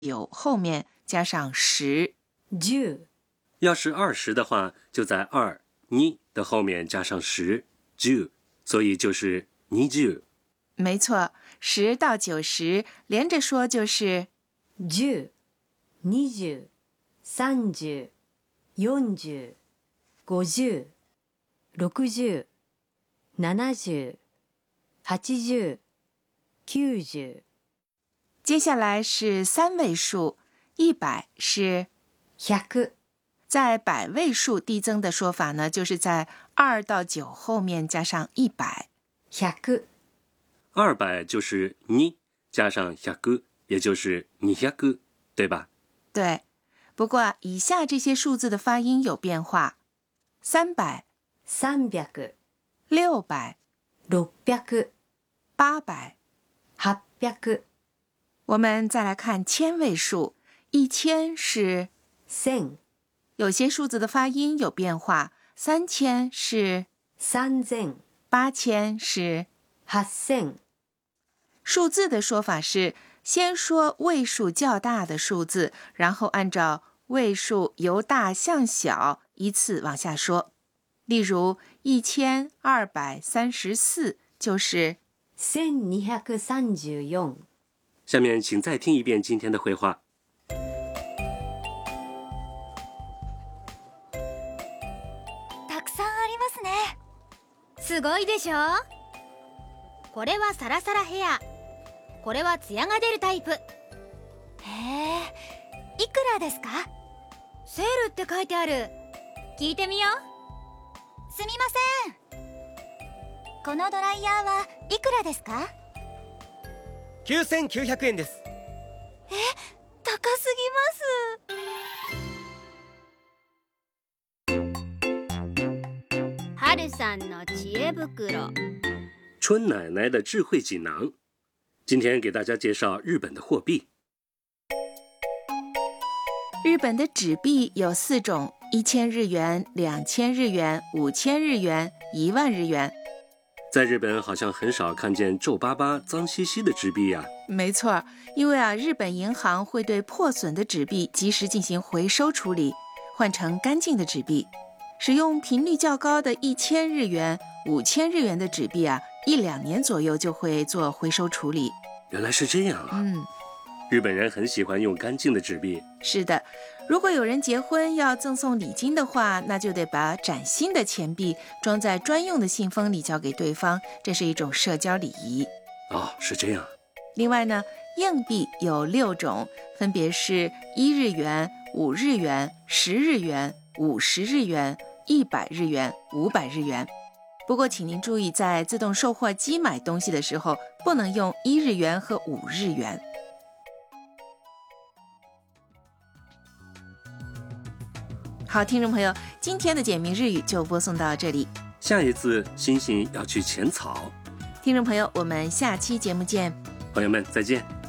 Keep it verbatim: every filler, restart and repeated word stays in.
有后面加上十。 十。 要是二十的话，就在二、に的后面加上十，十，所以就是二十。 没错，十到九十连着说就是十、二十、三十、四十、五十、六十、七十、八十、九十。 接下来是三位数，一百是百。 在百位数递增的说法呢，就是在二到九后面加上一百。 百。 二百就是に加上百，也就是二百，对吧？ 对，不过以下这些数字的发音有变化：三百、 三百、 六百、 六百、 八百、 八百。 我们再来看千位数，一千是千。 有些数字的发音有变化，三千是三千， 八千是八千。 数字的说法是先说位数较大的数字，然后按照位数由大向小依次往下说。例如一千二百三十四就是千二百三十四。 下面请再听一遍今天的绘画。 たくさんありますね。すごいでしょ。これはサラサラヘア、これはツヤが出るタイプ。へえ、いくらですか？セールって書いてある。聞いてみよう。すみません。このドライヤーはいくらですか？ きゅうせんきゅうひゃくえんです。 え、高すぎます。春さんの知恵袋。 春奶奶的智慧锦囊。今天给大家介绍日本的货币。 日本的纸币有四种：一千日元、两千日元、五千日元、一万日元。 在日本好像很少看见皱巴巴、脏兮兮的纸币呀、啊。 没错，因为啊，日本银行会对破损的纸币及时进行回收处理，换成干净的纸币。使用频率较高的一千日元、五千日元的纸币啊，一两年左右就会做回收处理。 原来是这样啊！ 嗯， 日本人很喜欢用干净的纸币。 是的，如果有人结婚要赠送礼金的话，那就得把崭新的钱币装在专用的信封里交给对方，这是一种社交礼仪。 哦，是这样。 另外呢，硬币有六种，分别是一日元、五日元、十日元、五十日元、一百日元、五百日元。不过请您注意，在自动售货机买东西的时候，不能用一日元和五日元。好，听众朋友，今天的简明日语就播送到这里。 下一次欣欣要去浅草。 听众朋友，我们下期节目见。 朋友们，再见。